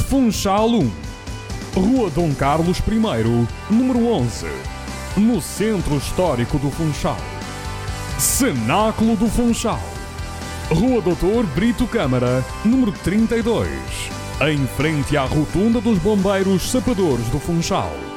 Funchal 1, Rua Dom Carlos I, número 11, no Centro Histórico do Funchal. Cenáculo do Funchal, Rua Doutor Brito Câmara, número 32, em frente à Rotunda dos Bombeiros Sapadores do Funchal.